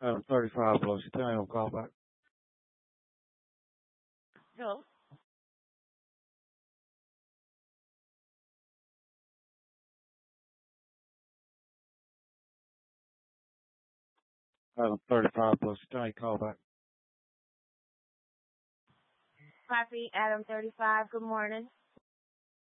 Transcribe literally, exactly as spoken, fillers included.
Adam thirty-five plus ten, I'll call back. Hello. Adam thirty-five plus ten, call back. Copy, Adam thirty-five. Good morning.